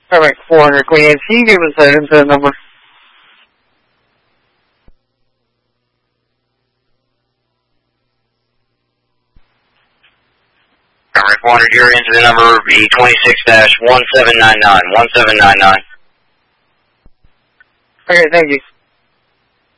Alright, 400 Queen Anne. Can you give us that incident number? Alright, 400, your incident number E26-1799, 1799. Okay, thank you.